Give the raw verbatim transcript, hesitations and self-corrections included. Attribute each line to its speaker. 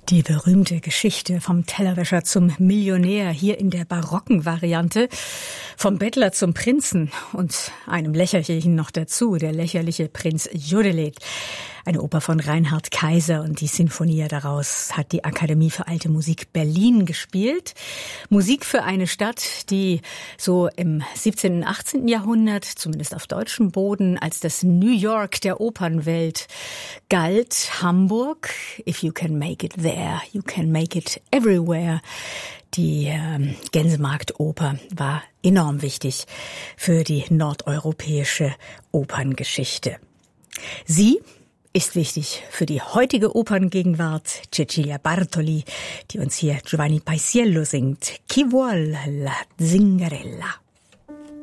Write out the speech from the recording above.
Speaker 1: Die berühmte Geschichte vom Tellerwäscher zum Millionär, hier in der barocken Variante, vom Bettler zum Prinzen und einem Lächerlichen noch dazu, der lächerliche Prinz Jodelet. Eine Oper von Reinhard Kaiser und die Sinfonie daraus hat die Akademie für Alte Musik Berlin gespielt. Musik für eine Stadt, die so im siebzehnten und achtzehnten Jahrhundert, zumindest auf deutschem Boden, als das New York der Opernwelt galt. Hamburg, if you can make it there, you can make it everywhere. Die äh, Gänsemarktoper war enorm wichtig für die nordeuropäische Operngeschichte. Sie ist wichtig für die heutige Operngegenwart. Cecilia Bartoli, die uns hier Giovanni Paisiello singt. Chi vuol la zingarella?